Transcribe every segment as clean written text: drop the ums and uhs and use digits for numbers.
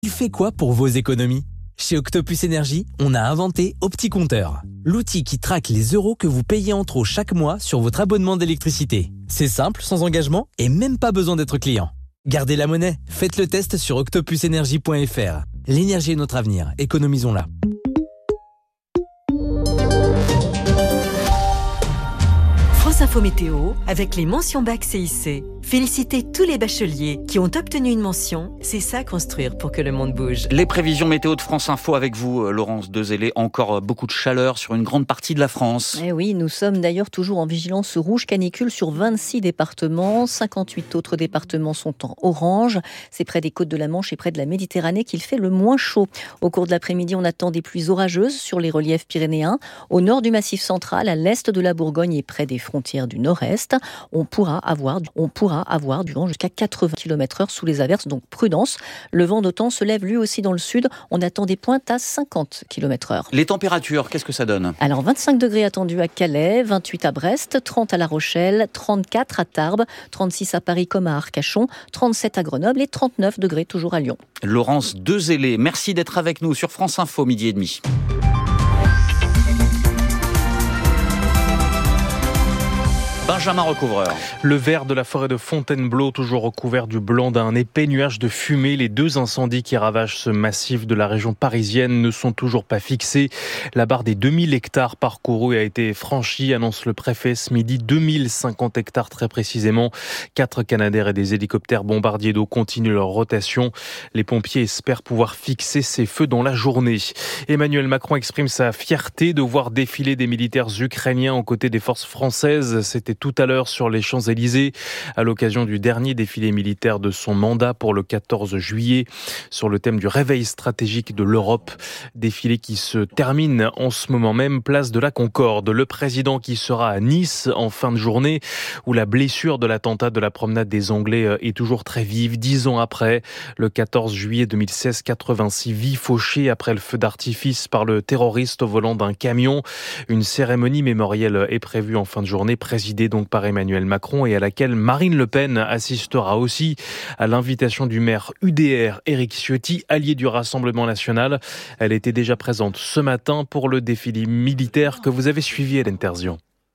Il fait quoi pour vos économies ? Chez Octopus Énergie, on a inventé OptiCompteur, l'outil qui traque les euros que vous payez en trop chaque mois sur votre abonnement d'électricité. C'est simple, sans engagement et même pas besoin d'être client. Gardez la monnaie, faites le test sur octopusenergie.fr. L'énergie est notre avenir, économisons-la. France Info Météo avec les mentions bac CIC. Félicitez tous les bacheliers qui ont obtenu une mention. C'est ça construire pour que le monde bouge. Les prévisions météo de France Info avec vous, Laurence Dezellé. Encore beaucoup de chaleur sur une grande partie de la France. Eh oui, nous sommes d'ailleurs toujours en vigilance rouge canicule sur 26 départements. 58 autres départements sont en orange. C'est près des côtes de la Manche et près de la Méditerranée qu'il fait le moins chaud. Au cours de l'après-midi, on attend des pluies orageuses sur les reliefs pyrénéens. Au nord du Massif central, à l'est de la Bourgogne et près des frontières du nord-est, on pourra avoir du vent jusqu'à 80 km/h sous les averses, donc prudence. Le vent d'OTAN se lève lui aussi dans le sud. On attend des pointes à 50 km/h. Les températures, qu'est-ce que ça donne ? Alors 25 degrés attendus à Calais, 28 à Brest, 30 à La Rochelle, 34 à Tarbes, 36 à Paris comme à Arcachon, 37 à Grenoble et 39 degrés toujours à Lyon. Laurence Dezellé, merci d'être avec nous sur France Info, 12h30. Benjamin Recouvreur. Le vert de la forêt de Fontainebleau, toujours recouvert du blanc d'un épais nuage de fumée. Les 2 incendies qui ravagent ce massif de la région parisienne ne sont toujours pas fixés. La barre des 2000 hectares parcourus a été franchie, annonce le préfet ce midi. 2050 hectares très précisément. 4 Canadair et des hélicoptères bombardiers d'eau continuent leur rotation. Les pompiers espèrent pouvoir fixer ces feux dans la journée. Emmanuel Macron exprime sa fierté de voir défiler des militaires ukrainiens aux côtés des forces françaises. C'était tout à l'heure sur les Champs-Élysées, à l'occasion du dernier défilé militaire de son mandat pour le 14 juillet, sur le thème du réveil stratégique de l'Europe. Défilé qui se termine en ce moment même, place de la Concorde. Le président qui sera à Nice en fin de journée, où la blessure de l'attentat de la promenade des Anglais est toujours très vive. 10 ans après, le 14 juillet 2016, 86 vies fauchées après le feu d'artifice par le terroriste au volant d'un camion. Une cérémonie mémorielle est prévue en fin de journée, présidée donc par Emmanuel Macron et à laquelle Marine Le Pen assistera aussi, à l'invitation du maire UDR Éric Ciotti, allié du Rassemblement national. Elle était déjà présente ce matin pour le défilé militaire que vous avez suivi, Hélène Terzian.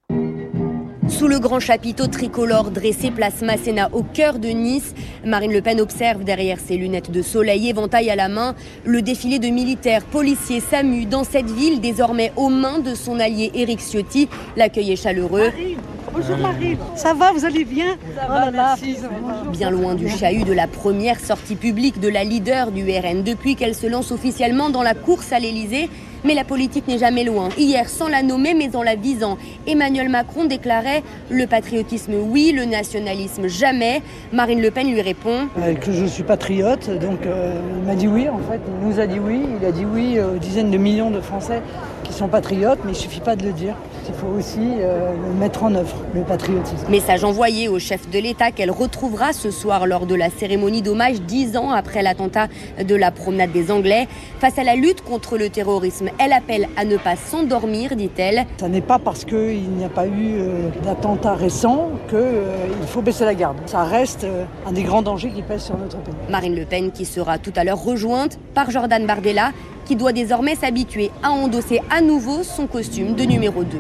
Sous le grand chapiteau tricolore dressé place Masséna au cœur de Nice, Marine Le Pen observe derrière ses lunettes de soleil, éventail à la main, le défilé de militaires, policiers, SAMU dans cette ville désormais aux mains de son allié Éric Ciotti. L'accueil est chaleureux. Bonjour Marie, ça va, vous allez bien ? Ça va, merci. Bien loin du chahut de la première sortie publique de la leader du RN depuis qu'elle se lance officiellement dans la course à l'Elysée. Mais la politique n'est jamais loin. Hier, sans la nommer, mais en la visant, Emmanuel Macron déclarait « Le patriotisme, oui, le nationalisme, jamais ». Marine Le Pen lui répond que je suis patriote, donc il m'a dit oui en fait. Il nous a dit oui, il a dit oui aux dizaines de millions de Français qui sont patriotes, mais il ne suffit pas de le dire. Il faut aussi le mettre en œuvre, le patriotisme. Message envoyé au chef de l'État qu'elle retrouvera ce soir lors de la cérémonie d'hommage 10 ans après l'attentat de la promenade des Anglais. Face à la lutte contre le terrorisme, elle appelle à ne pas s'endormir, dit-elle. Ça n'est pas parce qu'il n'y a pas eu d'attentat récent qu'il faut baisser la garde. Ça reste un des grands dangers qui pèsent sur notre pays. Marine Le Pen qui sera tout à l'heure rejointe par Jordan Bardella, qui doit désormais s'habituer à endosser à nouveau son costume de numéro 2.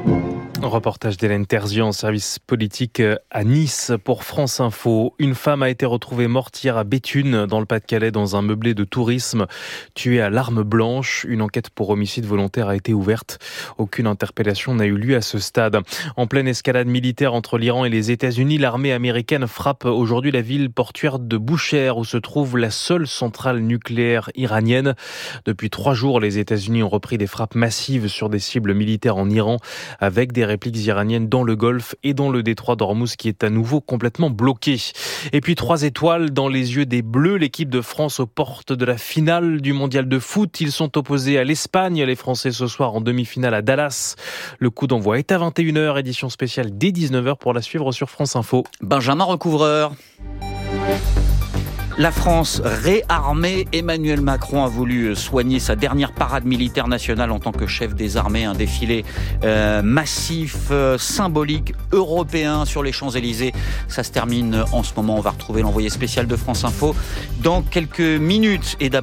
Reportage d'Hélène Terzian, service politique à Nice pour France Info. Une femme a été retrouvée morte hier à Béthune, dans le Pas-de-Calais, dans un meublé de tourisme, tuée à l'arme blanche. Une enquête pour homicide volontaire a été ouverte. Aucune interpellation n'a eu lieu à ce stade. En pleine escalade militaire entre l'Iran et les États-Unis, l'armée américaine frappe aujourd'hui la ville portuaire de Bushehr, où se trouve la seule centrale nucléaire iranienne. Depuis 3 jours, les États-Unis ont repris des frappes massives sur des cibles militaires en Iran, avec des répliques iraniennes dans le Golfe et dans le détroit d'Ormuz qui est à nouveau complètement bloqué. Et puis 3 étoiles dans les yeux des Bleus, l'équipe de France aux portes de la finale du mondial de foot. Ils sont opposés à l'Espagne, les Français ce soir en demi-finale à Dallas. Le coup d'envoi est à 21h, édition spéciale dès 19h pour la suivre sur France Info. Benjamin Recouvreur. La France réarmée. Emmanuel Macron a voulu soigner sa dernière parade militaire nationale en tant que chef des armées. Un défilé massif, symbolique, européen sur les Champs-Élysées. Ça se termine en ce moment. On va retrouver l'envoyé spécial de France Info dans quelques minutes. Et d'abord